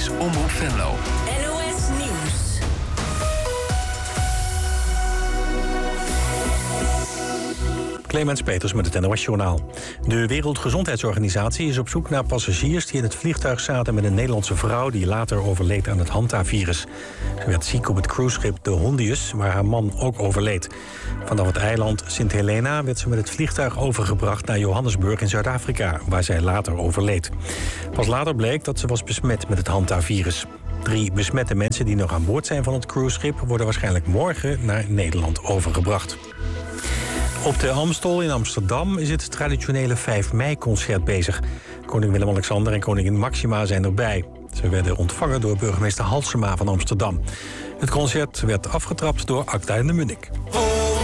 is Omroep Venlo. NOS Nieuws. Clemens Peters met het NOS-journaal. De Wereldgezondheidsorganisatie is op zoek naar passagiers die in het vliegtuig zaten met een Nederlandse vrouw die later overleed aan het Hanta-virus. Ze werd ziek op het cruiseschip de Hondius, waar haar man ook overleed. Vanaf het eiland Sint Helena werd ze met het vliegtuig overgebracht naar Johannesburg in Zuid-Afrika, waar zij later overleed. Pas later bleek dat ze was besmet met het Hanta-virus. 3 besmette mensen die nog aan boord zijn van het cruiseschip worden waarschijnlijk morgen naar Nederland overgebracht. Op de Amstel in Amsterdam is het traditionele 5 mei-concert bezig. Koning Willem-Alexander en koningin Maxima zijn erbij. Ze werden ontvangen door burgemeester Halsema van Amsterdam. Het concert werd afgetrapt door Acta en de Munnik.